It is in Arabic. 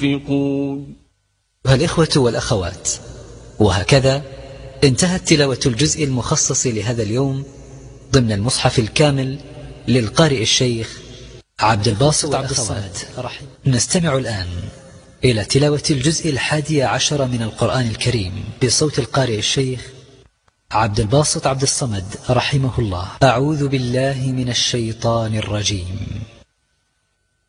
ينفقون. الإخوة والأخوات، وهكذا انتهت تلاوة الجزء المخصص لهذا اليوم ضمن المصحف الكامل للقارئ الشيخ عبد الباسط عبد الصمد. نستمع الآن إلى تلاوة الجزء 11 من القرآن الكريم بصوت القارئ الشيخ عبد الباسط عبد الصمد رحمه الله. أعوذ بالله من الشيطان الرجيم.